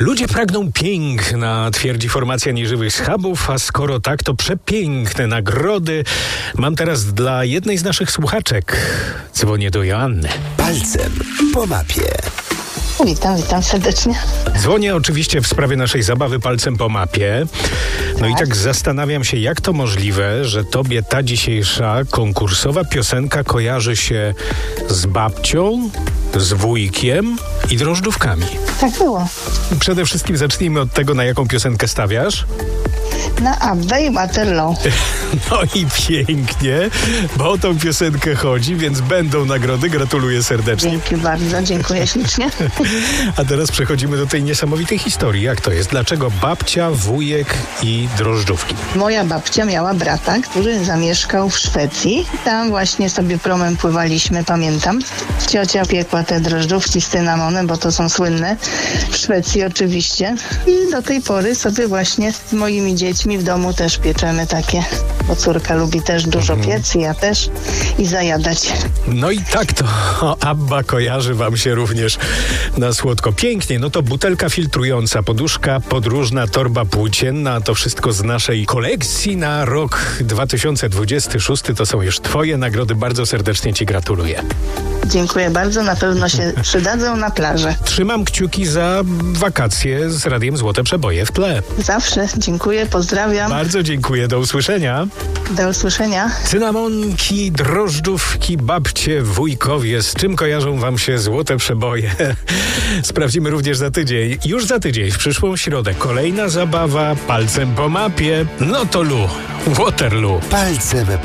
Ludzie pragną piękna, twierdzi formacja Nieżywych Schabów, a skoro tak, to przepiękne nagrody. Mam teraz dla jednej z naszych słuchaczek. Dzwonię do Joanny. Palcem po mapie. Witam serdecznie. Dzwonię oczywiście w sprawie naszej zabawy Palcem po mapie. No i tak zastanawiam się, jak to możliwe, że tobie ta dzisiejsza konkursowa piosenka kojarzy się z babcią, z wujkiem i drożdżówkami. Tak było. Przede wszystkim zacznijmy od tego, na jaką piosenkę stawiasz. Na Abbę i Waterloo. No i pięknie, bo o tą piosenkę chodzi, więc będą nagrody. Gratuluję serdecznie. Dzięki bardzo, dziękuję ślicznie. A teraz przechodzimy do tej niesamowitej historii. Jak to jest? Dlaczego babcia, wujek i drożdżówki? Moja babcia miała brata, który zamieszkał w Szwecji. Tam właśnie sobie promem pływaliśmy, pamiętam. Ciocia piekła te drożdżówki z cynamonem, bo to są słynne. W Szwecji oczywiście. I do tej pory sobie właśnie z moimi dziećmi w domu też pieczemy takie. Bo córka lubi też dużo piec, ja też. I zajadać. No i tak to Abba kojarzy wam się również na słodko. Pięknie, no to butelka filtrująca, poduszka podróżna, torba płócienna, to wszystko z naszej kolekcji na rok 2026. To są już twoje nagrody. Bardzo serdecznie ci gratuluję. Dziękuję bardzo, na pewno się przydadzą na plażę. Trzymam kciuki za wakacje z Radiem Złote Przeboje w tle. Zawsze. Dziękuję, pozdrawiam. Bardzo dziękuję, do usłyszenia. Do usłyszenia. Cynamonki, drożdżówki, babcie, wujkowie. Z czym kojarzą wam się złote przeboje? Sprawdzimy również za tydzień. Już za tydzień, w przyszłą środę, kolejna zabawa Palcem po mapie. No to Waterloo. Palcem